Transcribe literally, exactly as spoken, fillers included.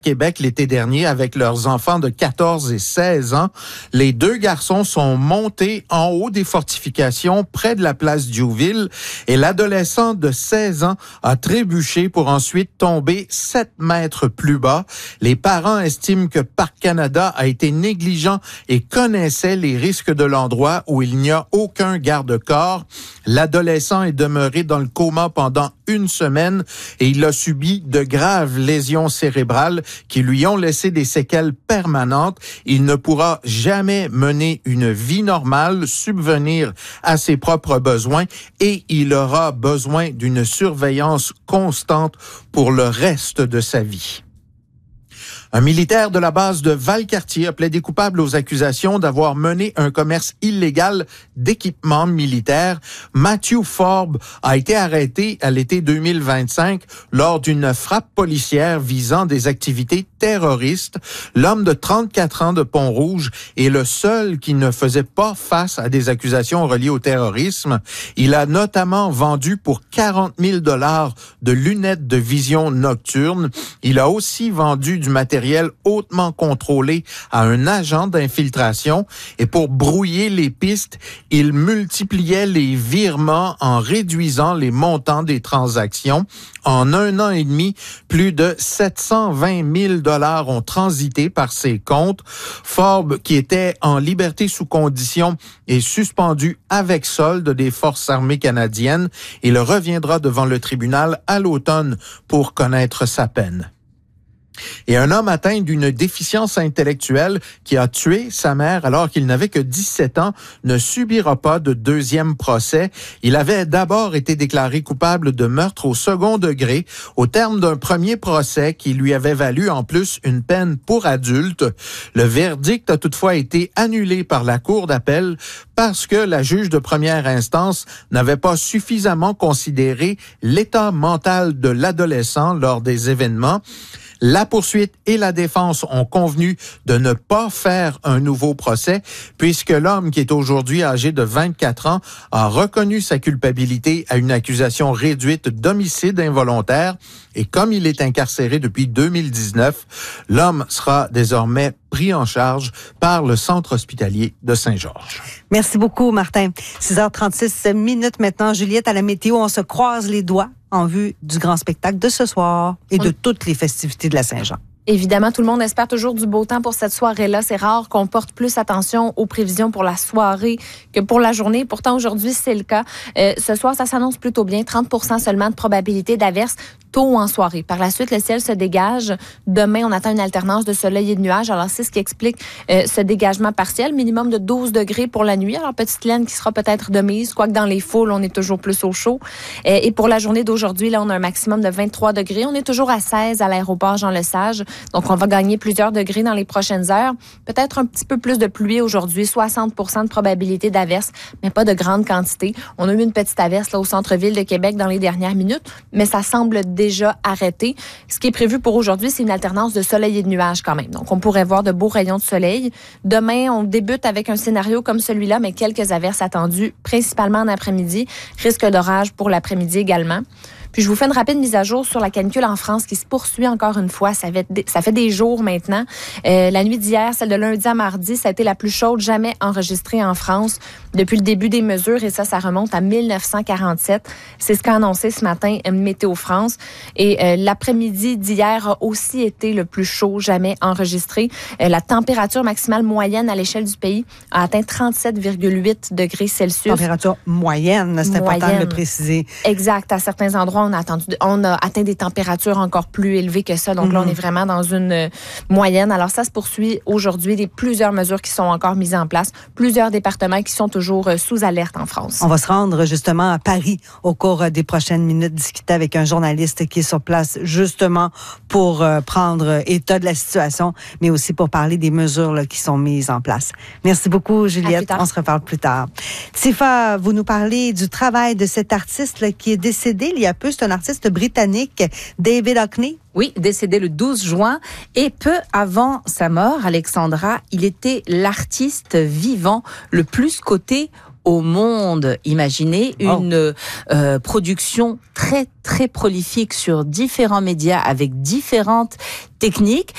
Québec l'été dernier avec leurs enfants de quatorze et seize ans. Les deux garçons sont montés en haut des fortifications près de la place Diouville et l'adolescent de seize ans a trébuché pour ensuite tomber sept mètres plus bas. Les parents estiment que Parc Canada a été négligent et connaissait les risques de l'endroit où il n'y a aucun garde-corps. L'adolescent est demeuré dans le coma pendant une semaine et il a subi de graves lésions cérébrales qui lui ont laissé des séquelles permanentes. Il ne pourra jamais mener une vie normale, subvenir à ses propres besoins et il aura besoin d'une surveillance constante pour le reste de sa vie. Un militaire de la base de Valcartier a plaidé coupable aux accusations d'avoir mené un commerce illégal d'équipements militaires. Matthew Forbes a été arrêté à l'été deux mille vingt-cinq lors d'une frappe policière visant des activités terroristes. L'homme de trente-quatre ans de Pont-Rouge est le seul qui ne faisait pas face à des accusations reliées au terrorisme. Il a notamment vendu pour quarante mille dollars de lunettes de vision nocturne. Il a aussi vendu du matériel hautement contrôlé à un agent d'infiltration et pour brouiller les pistes, il multipliait les virements en réduisant les montants des transactions. En un an et demi, plus de sept cent vingt mille dollars ont transité par ses comptes. Forbes, qui était en liberté sous condition, est suspendu avec solde des forces armées canadiennes. Il reviendra devant le tribunal à l'automne pour connaître sa peine. Et un homme atteint d'une déficience intellectuelle qui a tué sa mère alors qu'il n'avait que dix-sept ans ne subira pas de deuxième procès. Il avait d'abord été déclaré coupable de meurtre au second degré au terme d'un premier procès qui lui avait valu en plus une peine pour adulte. Le verdict a toutefois été annulé par la Cour d'appel parce que la juge de première instance n'avait pas suffisamment considéré l'état mental de l'adolescent lors des événements. La poursuite et la défense ont convenu de ne pas faire un nouveau procès puisque l'homme qui est aujourd'hui âgé de vingt-quatre ans a reconnu sa culpabilité à une accusation réduite d'homicide involontaire et comme il est incarcéré depuis deux mille dix-neuf, l'homme sera désormais pris en charge par le centre hospitalier de Saint-Georges. Merci beaucoup, Martin. six heures trente-six minutes maintenant. Juliette, à la météo, on se croise les doigts en vue du grand spectacle de ce soir et de toutes les festivités de la Saint-Jean. Évidemment, tout le monde espère toujours du beau temps pour cette soirée-là. C'est rare qu'on porte plus attention aux prévisions pour la soirée que pour la journée. Pourtant, aujourd'hui, c'est le cas. Euh, ce soir, ça s'annonce plutôt bien. trente pour cent seulement de probabilité d'averse tôt en soirée. Par la suite, le ciel se dégage. Demain, on attend une alternance de soleil et de nuages. Alors, c'est ce qui explique euh, ce dégagement partiel. Minimum de douze degrés pour la nuit. Alors, petite laine qui sera peut-être de mise. Quoique dans les foules, on est toujours plus au chaud. Euh, et pour la journée d'aujourd'hui, là, on a un maximum de vingt-trois degrés. On est toujours à seize à l'aéroport Jean-Lesage. Donc, on va gagner plusieurs degrés dans les prochaines heures. Peut-être un petit peu plus de pluie aujourd'hui, soixante pour cent de probabilité d'averse, mais pas de grande quantité. On a eu une petite averse là, au centre-ville de Québec dans les dernières minutes, mais ça semble déjà arrêté. Ce qui est prévu pour aujourd'hui, c'est une alternance de soleil et de nuages quand même. Donc, on pourrait voir de beaux rayons de soleil. Demain, on débute avec un scénario comme celui-là, mais quelques averses attendues, principalement en après-midi. Risque d'orage pour l'après-midi également. Puis je vous fais une rapide mise à jour sur la canicule en France qui se poursuit encore une fois. Ça fait, ça fait des jours maintenant. Euh, la nuit d'hier, celle de lundi à mardi, ça a été la plus chaude jamais enregistrée en France depuis le début des mesures. Et ça, ça remonte à mille neuf cent quarante-sept. C'est ce qu'a annoncé ce matin Météo France. Et euh, l'après-midi d'hier a aussi été le plus chaud jamais enregistré. Euh, la température maximale moyenne à l'échelle du pays a atteint trente-sept virgule huit degrés Celsius. Température moyenne, c'est moyenne. important de le préciser. Exact. À certains endroits, on a, attendu, on a atteint des températures encore plus élevées que ça. Donc mm-hmm. là, on est vraiment dans une euh, moyenne. Alors, ça se poursuit aujourd'hui. Des plusieurs mesures qui sont encore mises en place. Plusieurs départements qui sont toujours euh, sous alerte en France. On va se rendre justement à Paris au cours euh, des prochaines minutes, discuter avec un journaliste qui est sur place justement pour euh, prendre euh, état de la situation, mais aussi pour parler des mesures là, qui sont mises en place. Merci beaucoup, Juliette. On se reparle plus tard. Tifa, vous nous parlez du travail de cet artiste là, qui est décédé il y a peu. C'est un artiste britannique, David Hockney. Oui, décédé le douze juin. Et peu avant sa mort, Alexandra, il était l'artiste vivant le plus coté au monde. Imaginez une oh. euh, production très, très prolifique sur différents médias avec différentes techniques.